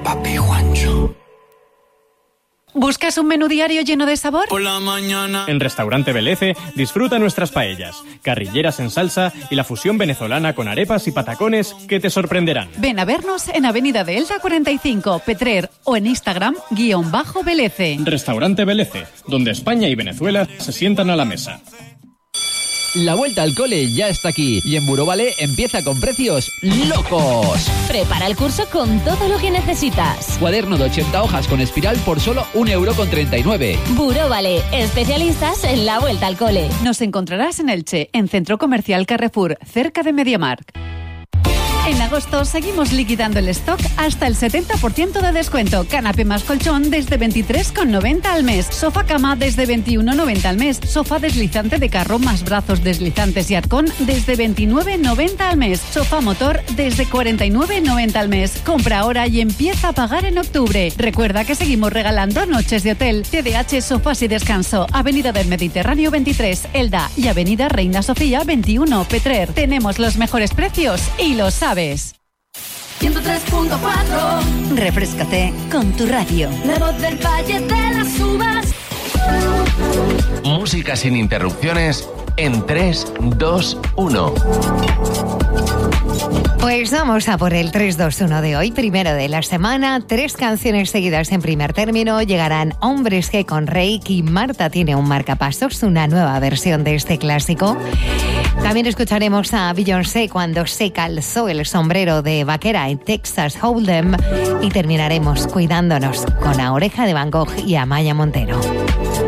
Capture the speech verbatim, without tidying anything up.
Papi Juancho. ¿Buscas un menú diario lleno de sabor? Por la mañana. En Restaurante Belece disfruta nuestras paellas, carrilleras en salsa y la fusión venezolana con arepas y patacones que te sorprenderán. Ven a vernos en Avenida de Elda cuarenta y cinco, Petrer, o en Instagram, guión bajo Belece. Restaurante Belece, donde España y Venezuela se sientan a la mesa. La vuelta al cole ya está aquí y en Burovale empieza con precios locos. Prepara el curso con todo lo que necesitas. Cuaderno de ochenta hojas con espiral por solo un euro con treinta y nueve. Burovale, especialistas en la vuelta al cole. Nos encontrarás en Elche, en Centro Comercial Carrefour, cerca de MediaMarkt. En agosto seguimos liquidando el stock hasta el setenta por ciento de descuento. Canapé más colchón desde veintitrés con noventa al mes. Sofá cama desde veintiuno con noventa al mes. Sofá deslizante de carro más brazos deslizantes y arcón desde veintinueve con noventa al mes. Sofá motor desde cuarenta y nueve con noventa al mes. Compra ahora y empieza a pagar en octubre. Recuerda que seguimos regalando noches de hotel. T D H Sofás y Descanso. Avenida del Mediterráneo veintitrés, Elda, y Avenida Reina Sofía veintiuno, Petrer. Tenemos los mejores precios y lo sabes. ciento tres punto cuatro. Refréscate con tu radio. La voz del Valle de las Uvas. Música sin interrupciones en tres, dos, uno. Pues vamos a por el tres dos uno de hoy, primero de la semana. Tres canciones seguidas en primer término. Llegarán Hombres G con Reik y Marta tiene un marcapasos, una nueva versión de este clásico. También escucharemos a Beyoncé cuando se calzó el sombrero de vaquera en Texas Hold'em y terminaremos cuidándonos con A Oreja de Van Gogh y Amaya Montero.